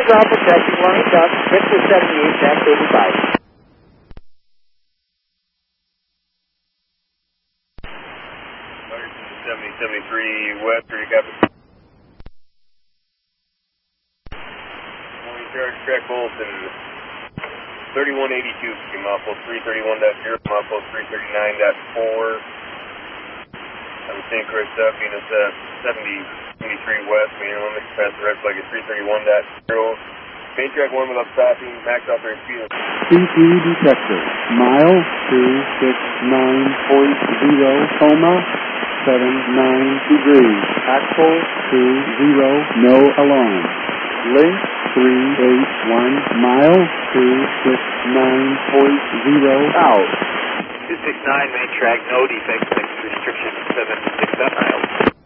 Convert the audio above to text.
Alpha checking line up, Victor 78, Jack 85. 7073 West, are you copy? Morning charge, track Bolton. 3182, Mouthful 331.0, Mouthful 339.4. I'm seeing Chris up, Venus 7073 West, meaning limit past the red flag at 331.0. Main track 1 without stopping, max operating speed. CP detector, mile 269.0, coma, 79 degrees, axle 20, no alarm. Link 381, mile 269.0, out. 269, main track, no defects, next restriction 76 miles.